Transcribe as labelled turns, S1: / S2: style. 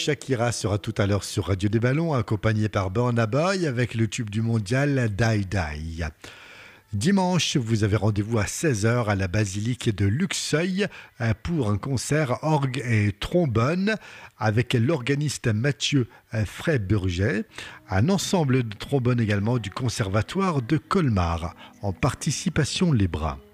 S1: Shakira sera tout à l'heure sur Radio des Ballons, accompagnée par Burna Boy avec le tube du mondial Die Die. Dimanche, vous avez rendez-vous à 16 heures à la basilique de Luxeuil pour un concert orgue et trombone avec l'organiste Mathieu Frey-Burget, un ensemble de trombones également du Conservatoire de Colmar, en participation les bras.